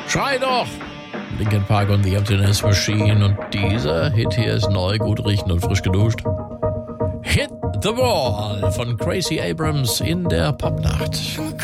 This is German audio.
Schrei doch! Linkin Park und The Emptiness Machine. Und dieser Hit hier ist neu, gut riechend und frisch geduscht. Hit the Ball von Gracie Abrams in der Popnacht.